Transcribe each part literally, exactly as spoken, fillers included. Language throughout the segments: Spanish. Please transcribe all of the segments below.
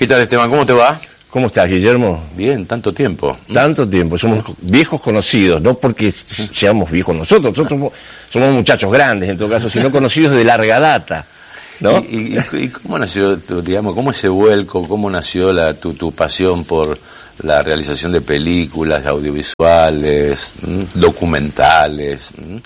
¿Qué tal, Esteban? ¿Cómo te va? ¿Cómo estás, Guillermo? Bien, tanto tiempo. Tanto tiempo, somos viejos conocidos, no porque seamos viejos nosotros, nosotros somos, somos muchachos grandes en todo caso, sino conocidos de larga data, ¿no? ¿Y, y, y cómo nació, tu, digamos, cómo ese vuelco, cómo nació la, tu, tu pasión por la realización de películas, audiovisuales, ¿m? documentales? ¿M?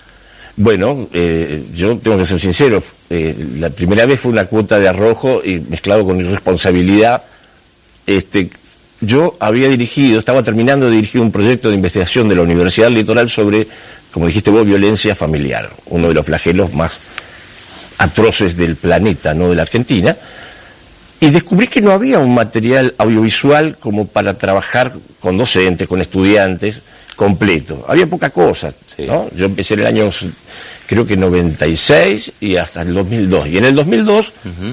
Bueno, eh, yo tengo que ser sincero, eh, la primera vez fue una cuota de arrojo y mezclado con irresponsabilidad. Este, yo había dirigido, estaba terminando de dirigir un proyecto de investigación de la Universidad Litoral sobre, como dijiste vos, violencia familiar, uno de los flagelos más atroces del planeta, no de la Argentina, y descubrí que no había un material audiovisual como para trabajar con docentes, con estudiantes, completo. Había poca cosa, sí. ¿no? Yo empecé en el año, creo que noventa y seis y hasta el dos mil dos. Y en el dos mil dos uh-huh.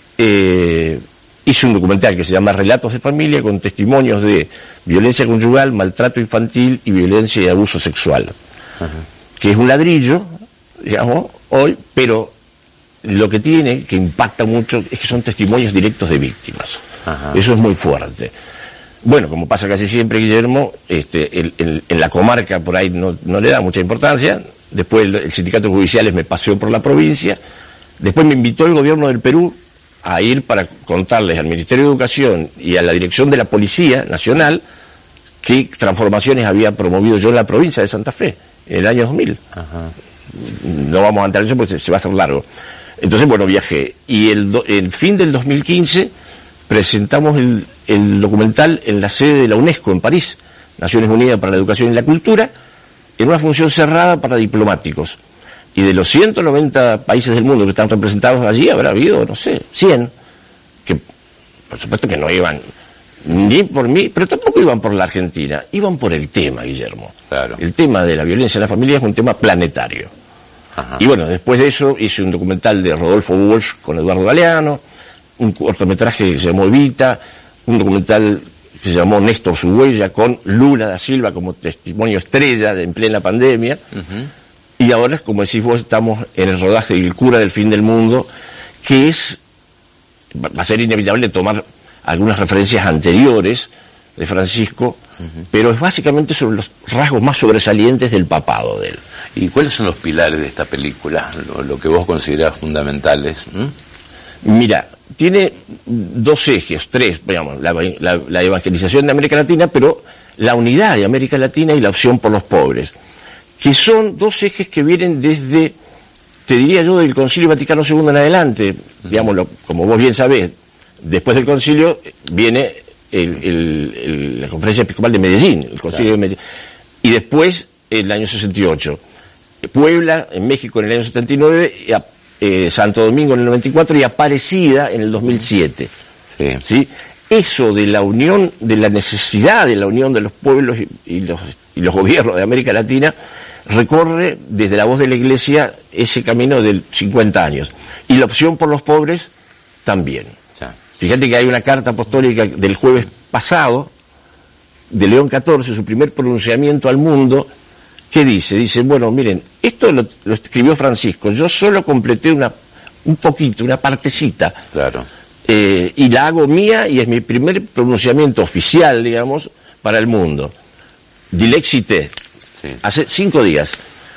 eh, hice un documental que se llama Relatos de Familia, con testimonios de violencia conyugal, maltrato infantil y violencia y abuso sexual. Uh-huh. Que es un ladrillo, digamos, hoy, pero lo que tiene, que impacta mucho, es que son testimonios directos de víctimas. Uh-huh. Eso es muy fuerte. Bueno, como pasa casi siempre, Guillermo, este, el, el, en la comarca por ahí no, no le da mucha importancia. Después el, el sindicato judiciales me paseó por la provincia. Después me invitó el gobierno del Perú a ir para contarles al Ministerio de Educación y a la dirección de la Policía Nacional qué transformaciones había promovido yo en la provincia de Santa Fe en el año dos mil. Ajá. No vamos a entrar en eso porque se, se va a hacer largo. Entonces, bueno, viajé. Y el, do, el fin del dos mil quince presentamos el, el documental en la sede de la UNESCO en París, Naciones Unidas para la Educación y la Cultura, en una función cerrada para diplomáticos. Y de los ciento noventa países del mundo que están representados allí, habrá habido, no sé, cien, que por supuesto que no iban ni por mí, pero tampoco iban por la Argentina, iban por el tema, Guillermo. Claro. El tema de la violencia en la familia es un tema planetario. Ajá. Y bueno, después de eso hice un documental de Rodolfo Walsh con Eduardo Galeano, un cortometraje que se llamó Evita, un documental que se llamó Néstor su huella, con Lula da Silva como testimonio estrella de, en plena pandemia. Uh-huh. Y ahora, como decís vos, estamos en el rodaje de El cura del fin del mundo, que es, va a ser inevitable tomar algunas referencias anteriores de Francisco, uh-huh. pero es básicamente sobre los rasgos más sobresalientes del papado de él. ¿Y cuáles son los pilares de esta película, lo, lo que vos considerás fundamentales? ¿Mm? Mira, tiene dos ejes, tres, digamos, la, la, la evangelización de América Latina, pero la unidad de América Latina y la opción por los pobres, que son dos ejes que vienen desde, te diría yo, del Concilio Vaticano segundo en adelante. Uh-huh. Digámoslo, como vos bien sabés, después del concilio viene el, el, el, la Conferencia Episcopal de Medellín, el Concilio claro. de Medellín, y después el año sesenta y ocho. Puebla, en México, en el año setenta y nueve, y a, eh, Santo Domingo en el noventa y cuatro y Aparecida en el dos mil siete. Sí. ¿Sí? Eso de la unión, de la necesidad de la unión de los pueblos y, y, los, y los gobiernos de América Latina, recorre desde la voz de la Iglesia ese camino de cincuenta años. Y la opción por los pobres también. Sí. Fíjate que hay una carta apostólica del jueves pasado, de León catorce, su primer pronunciamiento al mundo, que dice, dice, bueno, miren, esto lo, lo escribió Francisco, yo solo completé una, un poquito, una partecita. Claro. Eh, y la hago mía y es mi primer pronunciamiento oficial, digamos, para el mundo. Dilexité. Sí. Hace cinco días.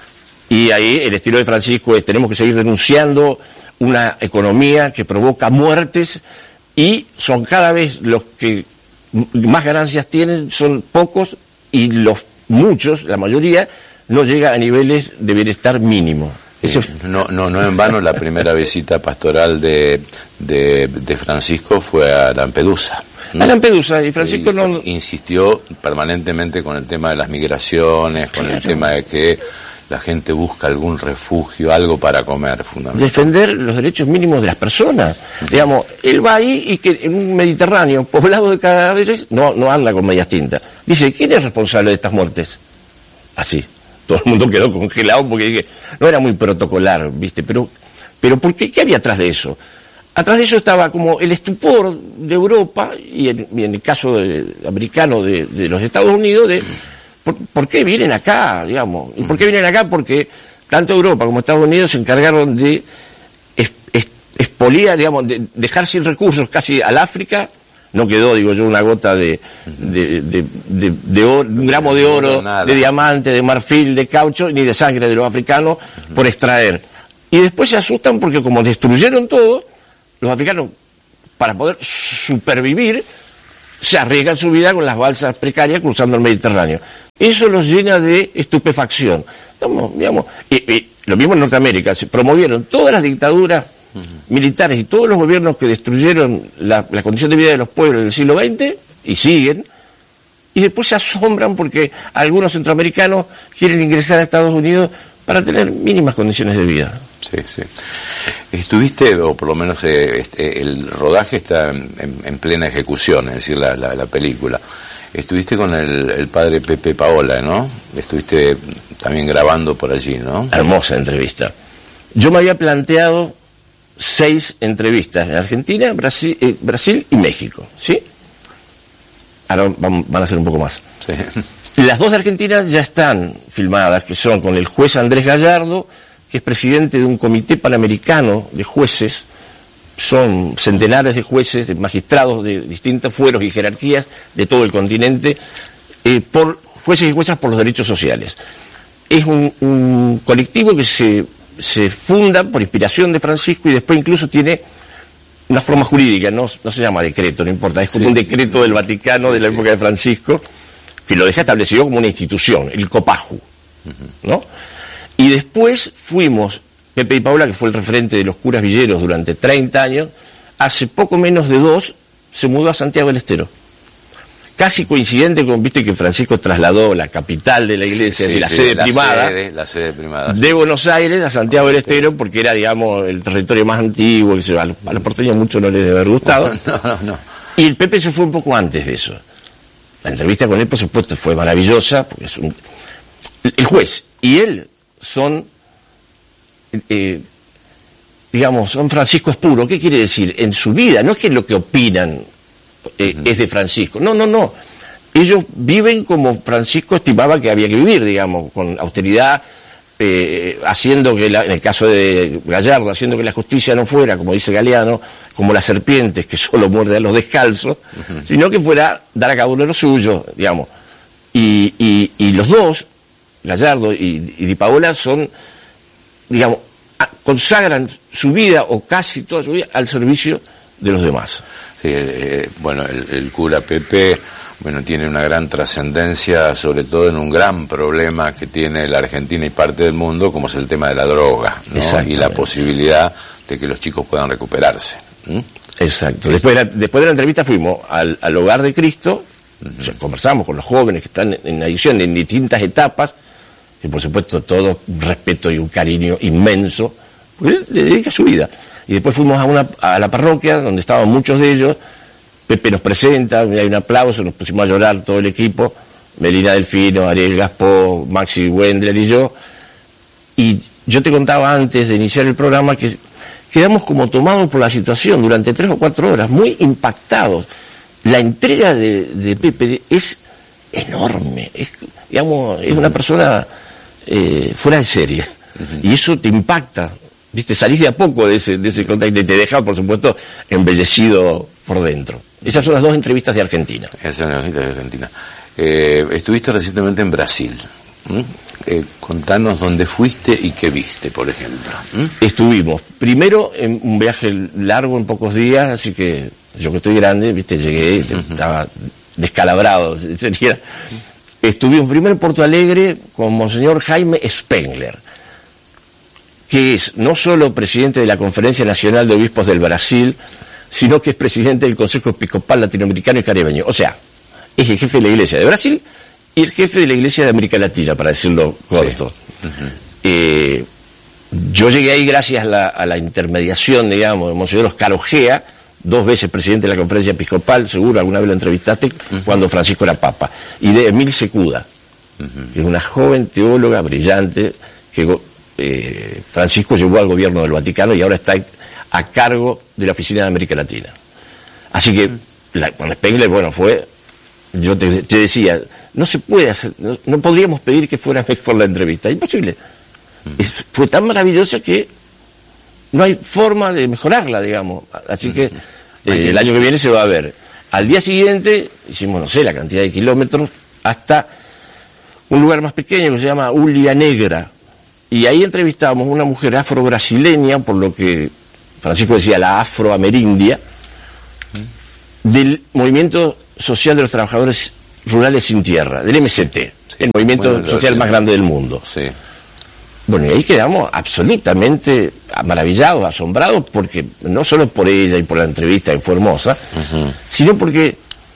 Y ahí el estilo de Francisco es, tenemos que seguir denunciando una economía que provoca muertes y son cada vez los que más ganancias tienen, son pocos y los muchos, la mayoría, no llega a niveles de bienestar mínimo. Sí, no, no, no en vano la primera visita pastoral de, de, de Francisco fue a Lampedusa. ¿no? A Lampedusa, y Francisco y no... insistió permanentemente con el tema de las migraciones, con claro. el tema de que la gente busca algún refugio, algo para comer, fundamentalmente. Defender los derechos mínimos de las personas. Uh-huh. Digamos, él va ahí y que en un Mediterráneo poblado de cadáveres no, no anda con medias tintas. Dice, ¿quién es responsable de estas muertes? Así. Todo el mundo quedó congelado porque dije, no era muy protocolar, ¿viste? Pero, pero ¿por qué? ¿Qué había atrás de eso? Atrás de eso estaba como el estupor de Europa y en, y en el caso de, americano de, de los Estados Unidos de ¿por, ¿por qué vienen acá, digamos? ¿Y por qué vienen acá? Porque tanto Europa como Estados Unidos se encargaron de es, es, expoliar, digamos, de, dejar sin recursos casi al África. No quedó, digo yo, una gota de, de, de, de, de oro, un gramo de oro, no, de diamante, de marfil, de caucho, ni de sangre de los africanos uh-huh. por extraer. Y después se asustan porque como destruyeron todo, los africanos, para poder supervivir, se arriesgan su vida con las balsas precarias cruzando el Mediterráneo. Eso los llena de estupefacción. Estamos, digamos, y, y lo mismo en Norteamérica, se promovieron todas las dictaduras Uh-huh. militares y todos los gobiernos que destruyeron la, la condición de vida de los pueblos del siglo veinte, y siguen, y después se asombran porque algunos centroamericanos quieren ingresar a Estados Unidos para tener mínimas condiciones de vida. Sí, sí. Estuviste, o por lo menos eh, este, el rodaje está en, en, en plena ejecución, es decir, la, la, la película. Estuviste con el, el padre Pepe Paola, ¿no? Estuviste también grabando por allí, ¿no? Hermosa entrevista. Yo me había planteado seis entrevistas en Argentina, Brasil, eh, Brasil y México, ¿sí? Ahora van, van a ser un poco más. Sí. Las dos de Argentina ya están filmadas, que son con el juez Andrés Gallardo, que es presidente de un comité panamericano de jueces. Son centenares de jueces, de magistrados de distintos fueros y jerarquías de todo el continente, eh, por jueces y juezas por los derechos sociales. Es un, un colectivo que se se funda por inspiración de Francisco y después incluso tiene una forma jurídica, no, no se llama decreto, no importa, es como sí. un decreto del Vaticano sí, de la sí. época de Francisco, que lo deja establecido como una institución, el COPAJU, uh-huh. ¿no? Y después fuimos, Pepe y Paula, que fue el referente de los curas villeros durante treinta años, hace poco menos de dos, se mudó a Santiago del Estero. Casi coincidente con, viste que Francisco trasladó la capital de la iglesia, sí, de la, sí, sede la primada, sede, la sede primada, de sí. Buenos Aires a Santiago del Estero, porque era, digamos, el territorio más antiguo, que se, a, los, a los porteños mucho no les debe haber gustado. No, no, no. Y el Pepe se fue un poco antes de eso. La entrevista con él, por supuesto, fue maravillosa, porque es un... El juez y él son, eh, digamos, son Franciscos puros. ¿Qué quiere decir? En su vida, no es que lo que opinan Eh, uh-huh. es de Francisco, no, no, no, ellos viven como Francisco estimaba que había que vivir, digamos, con austeridad, eh, haciendo que, la, en el caso de Gallardo, haciendo que la justicia no fuera, como dice Galeano, como las serpientes que solo muerden a los descalzos, uh-huh. sino que fuera dar a cada uno lo suyo, digamos, y, y, y los dos, Gallardo y, y Di Paola, son, digamos, consagran su vida, o casi toda su vida, al servicio de los demás. Sí, eh, bueno, el, el cura Pepe, bueno, tiene una gran trascendencia, sobre todo en un gran problema que tiene la Argentina y parte del mundo, como es el tema de la droga, ¿no? Y la posibilidad de que los chicos puedan recuperarse. ¿Mm? Exacto. Después de, la, después de la entrevista fuimos al, al Hogar de Cristo, uh-huh. o sea, conversamos con los jóvenes que están en, en adicción en distintas etapas, y por supuesto todo un respeto y un cariño inmenso, porque él le dedica su vida. Y después fuimos a una a la parroquia, donde estaban muchos de ellos. Pepe nos presenta, hay un aplauso, nos pusimos a llorar todo el equipo, Melina Delfino, Ariel Gaspó, Maxi Wendler y yo. Y yo te contaba antes de iniciar el programa que quedamos como tomados por la situación durante tres o cuatro horas, muy impactados. La entrega de, de Pepe es enorme, es, digamos, es una persona eh, fuera de serie. Uh-huh. Y eso te impacta. Viste, salís de a poco de ese, de ese contacto y te deja, por supuesto, embellecido por dentro. Esas son las dos entrevistas de Argentina. Esas son las entrevistas de Argentina. Eh, estuviste recientemente en Brasil. ¿Mm? Eh, contanos dónde fuiste y qué viste, por ejemplo. ¿Mm? Estuvimos, primero, en un viaje largo en pocos días, así que yo que estoy grande, viste, llegué, uh-huh. estaba descalabrado, sería. Estuvimos primero en Porto Alegre con Monseñor Jaime Spengler, que es no solo presidente de la Conferencia Nacional de Obispos del Brasil, sino que es presidente del Consejo Episcopal Latinoamericano y Caribeño. O sea, es el jefe de la Iglesia de Brasil y el jefe de la Iglesia de América Latina, para decirlo corto. Sí. Uh-huh. Eh, yo llegué ahí gracias a la, a la intermediación, digamos, de Monseñor Oscar Ojea, dos veces presidente de la Conferencia Episcopal, seguro alguna vez lo entrevistaste, uh-huh. cuando Francisco era Papa, y de Emil Secuda, uh-huh. que es una joven teóloga brillante que eh, Francisco llevó al gobierno del Vaticano y ahora está a cargo de la Oficina de América Latina. Así que, la, con Spengler, bueno, fue, yo te, te decía, no se puede hacer, no, no podríamos pedir que fuera mejor la entrevista, imposible. Uh-huh. Es, fue tan maravillosa que no hay forma de mejorarla, digamos. Así que eh, el año que viene se va a ver. Al día siguiente hicimos, no sé, la cantidad de kilómetros hasta un lugar más pequeño que se llama Ulia Negra. Y ahí entrevistamos a una mujer afro-brasileña, por lo que Francisco decía la afroamerindia, del movimiento social de los trabajadores rurales sin tierra, del M S T, sí, el movimiento bueno, social más grande del mundo. Sí. Bueno, y ahí quedamos absolutamente maravillados, asombrados, porque no solo por ella y por la entrevista, que fue hermosa, uh-huh. sino porque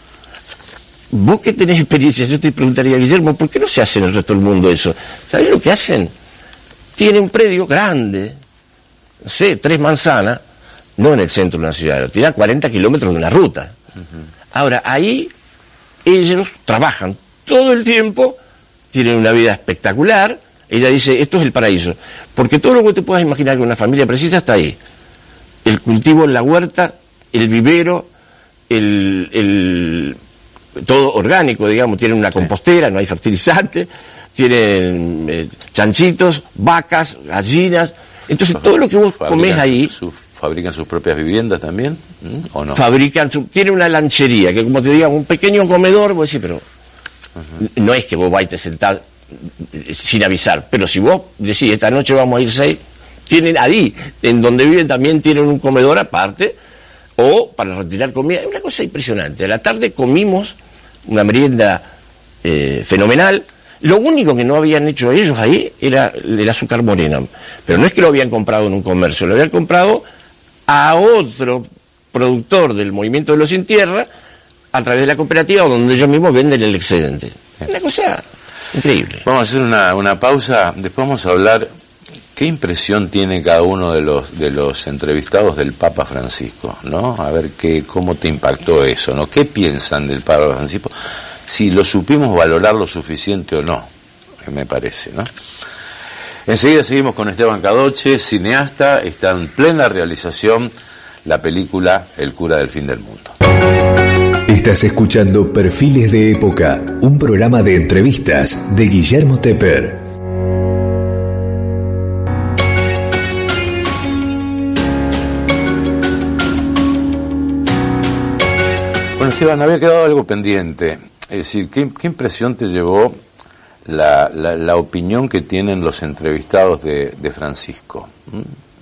vos que tenés experiencia, yo te preguntaría, Guillermo, ¿por qué no se hace en el resto del mundo eso? ¿Sabés lo que hacen? Tiene un predio grande, no sé, tres manzanas, no en el centro de una ciudad, tiene a cuarenta kilómetros de una ruta. Uh-huh. Ahora, ahí ellos trabajan todo el tiempo, tienen una vida espectacular. Ella dice, esto es el paraíso, porque todo lo que te puedas imaginar que una familia precisa está ahí. El cultivo en la huerta, el vivero, el, el todo orgánico, digamos, tienen una compostera, no hay fertilizante, tienen eh, chanchitos, vacas, gallinas. Entonces todo lo que vos comés ahí... Su, ¿Fabrican sus propias viviendas también? ¿Mm? ¿O no? Fabrican, su, tienen una lanchería, que como te digo, un pequeño comedor, vos decís, pero uh-huh. no es que vos vais y te sentás sin avisar, pero si vos decís, esta noche vamos a ir seis, tienen ahí, en donde viven también tienen un comedor aparte, o para retirar comida, es una cosa impresionante. A la tarde comimos una merienda eh, fenomenal. Lo único que no habían hecho ellos ahí era el azúcar morena, pero no es que lo habían comprado en un comercio, lo habían comprado a otro productor del movimiento de los sin tierra a través de la cooperativa, donde ellos mismos venden el excedente. Una cosa increíble. Vamos a hacer una, una pausa, después vamos a hablar qué impresión tiene cada uno de los de los entrevistados del Papa Francisco, ¿no? A ver qué cómo te impactó eso, ¿no? ¿Qué piensan del Papa Francisco? Si lo supimos valorar lo suficiente o no, me parece, ¿no? Enseguida seguimos con Esteban Cadoche, cineasta, está en plena realización la película El cura del fin del mundo. Estás escuchando Perfiles de Época, un programa de entrevistas de Guillermo Tepper. Bueno, Esteban, había quedado algo pendiente. Es decir, ¿qué, qué impresión te llevó la, la, la opinión que tienen los entrevistados de, de Francisco? ¿Mm?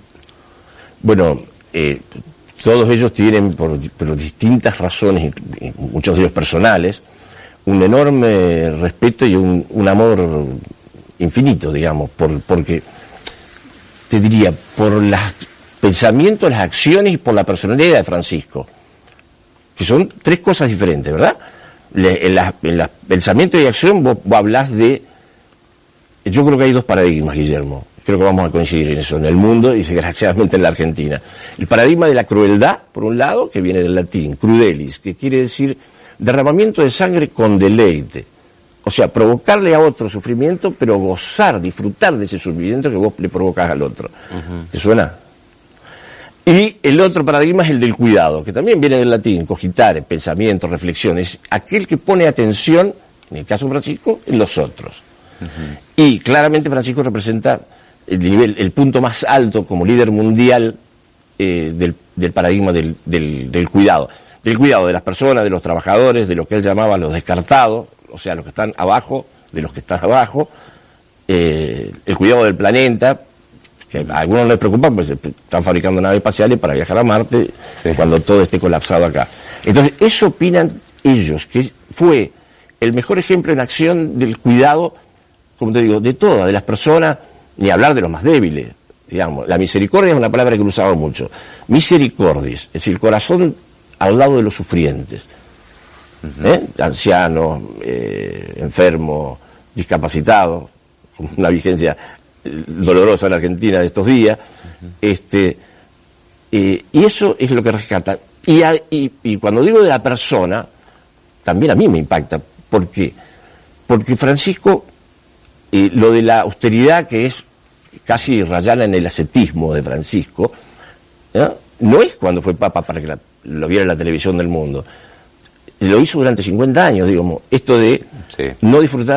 Bueno, eh, todos ellos tienen, por, por distintas razones, muchos de ellos personales, un enorme respeto y un, un amor infinito, digamos, por, porque, te diría, por los pensamientos, las acciones y por la personalidad de Francisco, que son tres cosas diferentes, ¿verdad? Le, en, la, en la pensamiento y acción vos, vos hablás de... Yo creo que hay dos paradigmas, Guillermo. Creo que vamos a coincidir en eso, en el mundo y desgraciadamente en la Argentina. El paradigma de la crueldad, por un lado, que viene del latín, crudelis, que quiere decir derramamiento de sangre con deleite. O sea, provocarle a otro sufrimiento, pero gozar, disfrutar de ese sufrimiento que vos le provocás al otro. Uh-huh. ¿Te suena? Y el otro paradigma es el del cuidado, que también viene del latín, cogitare, pensamiento, reflexiones, aquel que pone atención, en el caso de Francisco, en los otros. Uh-huh. Y claramente Francisco representa el nivel, el punto más alto como líder mundial eh, del, del paradigma del, del, del cuidado. Del cuidado de las personas, de los trabajadores, de lo que él llamaba los descartados, o sea, los que están abajo, de los que están abajo, eh, el cuidado del planeta, que a algunos no les preocupa, pues están fabricando naves espaciales para viajar a Marte, sí, cuando todo esté colapsado acá. Entonces, eso opinan ellos, que fue el mejor ejemplo en acción del cuidado, como te digo, de todas, de las personas, ni hablar de los más débiles, digamos. La misericordia es una palabra que he usado mucho. Misericordis, es decir, el corazón al lado de los sufrientes. Uh-huh. ¿Eh? Ancianos, eh, enfermos, discapacitados, con una vigencia dolorosa en Argentina de estos días, uh-huh. este eh, y eso es lo que rescata. Y, a, y, y cuando digo de la persona, también a mí me impacta. ¿Por qué? Porque Francisco, eh, lo de la austeridad, que es casi rayana en el ascetismo de Francisco, ¿no? No es cuando fue papa para que la, lo viera en la televisión del mundo. Lo hizo durante cincuenta años, digamos, esto de sí. no disfrutar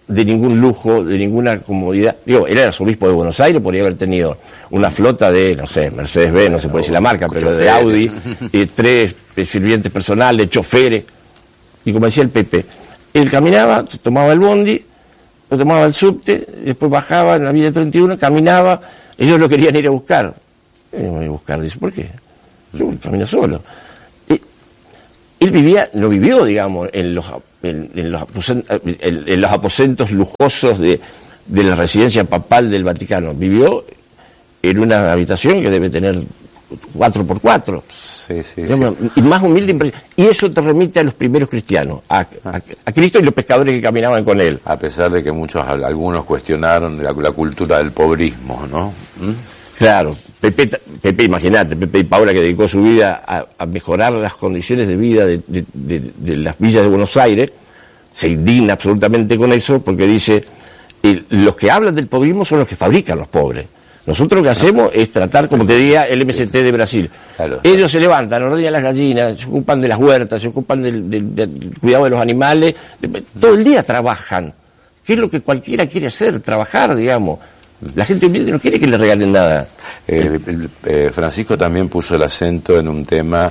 de ningún lujo, de ninguna comodidad. Digo, él era arzobispo de Buenos Aires, podría haber tenido una flota de, no sé, Mercedes-Benz, no se puede decir la marca, pero de Audi, eh, tres sirvientes personales, choferes. Y como decía el Pepe, él caminaba, tomaba el bondi, lo tomaba el subte, después bajaba en la Villa treinta y uno, caminaba, ellos lo querían ir a buscar. Eh, no voy a buscar, dice, ¿por qué? Yo camino solo. Eh, él vivía, no vivió, digamos, en los, en, en los, aposentos, en, en los aposentos lujosos de, de la residencia papal del Vaticano. Vivió en una habitación que debe tener cuatro por cuatro. Sí, sí, digamos, sí. Y más humilde. Y eso te remite a los primeros cristianos, a, a, a Cristo y los pescadores que caminaban con él. A pesar de que muchos, algunos cuestionaron la, la cultura del pobrismo, ¿no? ¿Mm? Claro, Pepe, Pepe imagínate, Pepe y Paula, que dedicó su vida a, a mejorar las condiciones de vida de, de, de, de las villas de Buenos Aires, se indigna absolutamente con eso, porque dice, eh, los que hablan del pobrismo son los que fabrican los pobres. Nosotros lo que hacemos es tratar, como te diría, el M S T de Brasil. Claro. Ellos se levantan, ordeñan las gallinas, se ocupan de las huertas, se ocupan del, del, del cuidado de los animales, todo el día trabajan. ¿Qué es lo que cualquiera quiere hacer? Trabajar, digamos. La gente humilde no quiere que le regalen nada. Eh, el, eh, Francisco también puso el acento en un tema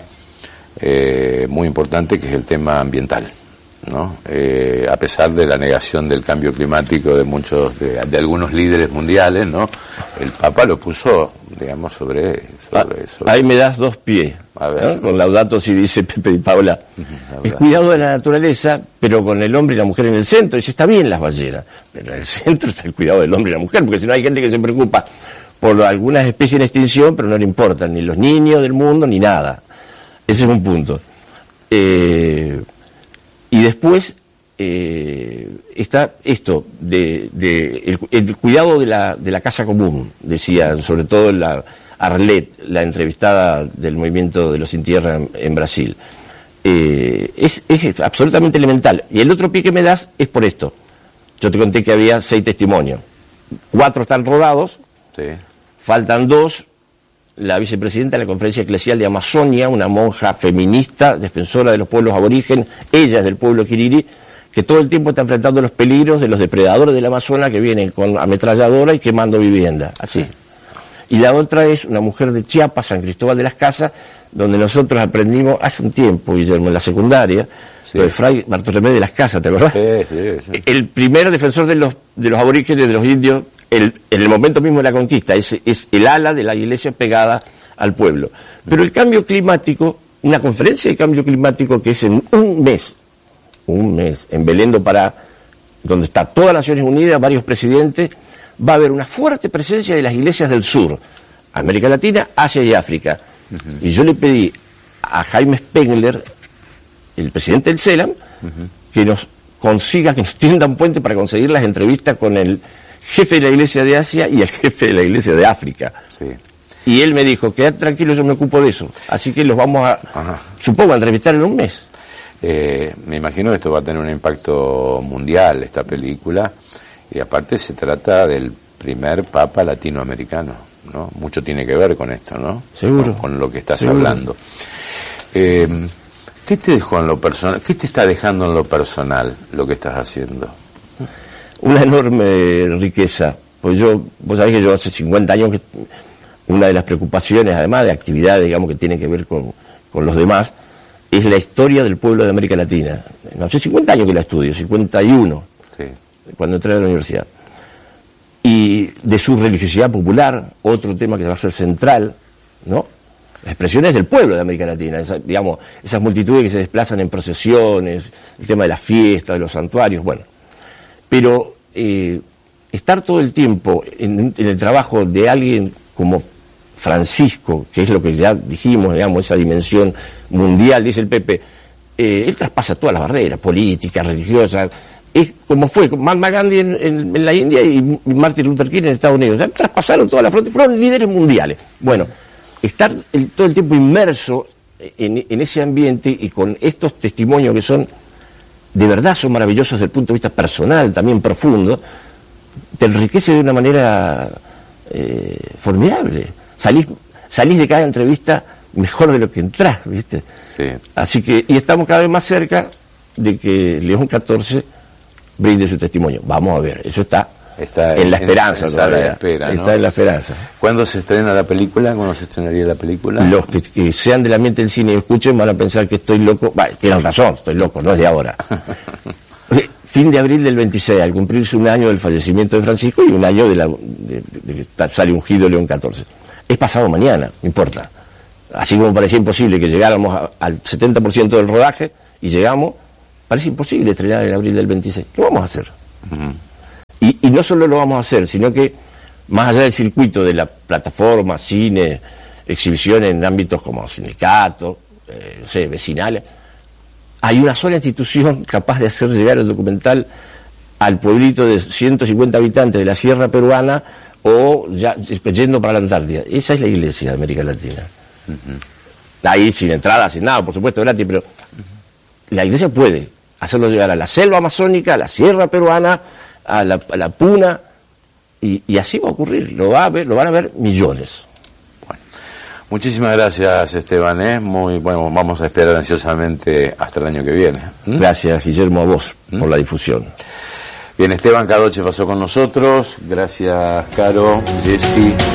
eh, muy importante, que es el tema ambiental, ¿no? Eh, a pesar de la negación del cambio climático de muchos, de, de algunos líderes mundiales, ¿no? El Papa lo puso, digamos, sobre... sobre, sobre... Ahí me das dos pies, a ver, ¿no? Con Laudato Si dice Pepe y Paula. El cuidado de la naturaleza, pero con el hombre y la mujer en el centro. Dice, está bien las ballenas, pero en el centro está el cuidado del hombre y la mujer, porque si no hay gente que se preocupa por algunas especies en extinción, pero no le importan ni los niños del mundo ni nada. Ese es un punto. Eh... Y después eh, está esto de, de el, el cuidado de la, de la casa común, decía, sobre todo la Arlet, la entrevistada del movimiento de los Sin Tierra en, en Brasil. Eh, es, es absolutamente elemental. Y el otro pie que me das es por esto. Yo te conté que había seis testimonios. Cuatro están rodados, sí. Faltan dos. La vicepresidenta de la Conferencia Eclesial de Amazonia, una monja feminista, defensora de los pueblos aborígenes, ella es del pueblo Quiriri, que todo el tiempo está enfrentando los peligros de los depredadores del Amazonas que vienen con ametralladora y quemando viviendas, así. Y la otra es una mujer de Chiapas, San Cristóbal de las Casas, donde nosotros aprendimos hace un tiempo, Guillermo, en la secundaria, sí. Lo de Fray Bartolomé de las Casas, ¿te acordás? Sí, sí, sí. El primer defensor de los, de los aborígenes, de los indios, El, en el momento mismo de la conquista, es, es el ala de la iglesia pegada al pueblo. Pero el cambio climático, una conferencia de cambio climático que es en un mes, un mes, en Belén do Pará, donde está todas las Naciones Unidas, varios presidentes, va a haber una fuerte presencia de las iglesias del sur, América Latina, Asia y África. Uh-huh. Y yo le pedí a Jaime Spengler, el presidente del CELAM, uh-huh. que nos consiga, que nos tienda un puente para conseguir las entrevistas con el jefe de la iglesia de Asia y el jefe de la iglesia de África. Sí. Y él me dijo, quedad tranquilo, yo me ocupo de eso. Así que los vamos a, Ajá. supongo, a entrevistar en un mes. Eh, me imagino que esto va a tener un impacto mundial, esta película, y aparte se trata del primer papa latinoamericano, ¿no? Mucho tiene que ver con esto, ¿no? Seguro. Con, con lo que estás Seguro. hablando. Eh, ¿Qué te dejó en lo personal? ¿Qué te está dejando en lo personal lo que estás haciendo? Una enorme riqueza. Pues yo, vos sabés que yo hace cincuenta años que una de las preocupaciones, además de actividades, digamos, que tienen que ver con, con los demás, es la historia del pueblo de América Latina. No, hace cincuenta años que la estudio, cincuenta y uno, sí. Cuando entré a la universidad. Y de su religiosidad popular, otro tema que va a ser central, ¿no? Las expresiones del pueblo de América Latina, esa, digamos, esas multitudes que se desplazan en procesiones, el tema de las fiestas, de los santuarios, bueno. Pero eh, estar todo el tiempo en, en el trabajo de alguien como Francisco, que es lo que ya dijimos, digamos, esa dimensión mundial, dice el Pepe, eh, él traspasa todas las barreras, políticas, religiosas, es como fue Mahatma Gandhi en, en, en la India y Martin Luther King en Estados Unidos, o sea, traspasaron todas las fronteras, fueron líderes mundiales. Bueno, estar el, todo el tiempo inmerso en, en ese ambiente y con estos testimonios que son de verdad son maravillosos desde el punto de vista personal, también profundo, te enriquece de una manera eh, formidable. Salís, salís de cada entrevista mejor de lo que entrás, ¿viste? Sí. Así que, y estamos cada vez más cerca de que León catorce brinde su testimonio. Vamos a ver, eso está, está en, en la esperanza en, todavía. En espera, ¿no? Está en la esperanza. ¿Cuándo se estrena la película? ¿Cuándo se estrenaría la película? Los que, que sean del ambiente del cine y escuchen van a pensar que estoy loco. Bah, tienen razón, estoy loco, no es de ahora. Fin de abril del veintiséis, al cumplirse un año del fallecimiento de Francisco y un año de, la, de, de que sale ungido León catorce. Es pasado mañana, no importa. Así como parecía imposible que llegáramos a, al setenta por ciento del rodaje y llegamos, parece imposible estrenar en abril del veintiséis. Lo vamos a hacer. Uh-huh. y, y no solo lo vamos a hacer, sino que más allá del circuito de la plataforma, cine, exhibición en ámbitos como sindicatos, eh, no sé, vecinales, hay una sola institución capaz de hacer llegar el documental al pueblito de ciento cincuenta habitantes de la sierra peruana o ya yendo para la Antártida. Esa es la iglesia de América Latina. Uh-huh. Ahí sin entrada, sin nada, por supuesto, gratis, pero uh-huh. la iglesia puede hacerlo llegar a la selva amazónica, a la sierra peruana, a la, a la puna, y, y así va a ocurrir. Lo, va a ver, lo van a ver millones. Muchísimas gracias, Esteban, ¿eh? Muy bueno, vamos a esperar ansiosamente hasta el año que viene. ¿Mm? Gracias, Guillermo, a vos ¿Mm? por la difusión. Bien, Esteban Cadoche pasó con nosotros. Gracias, Caro, Jessy.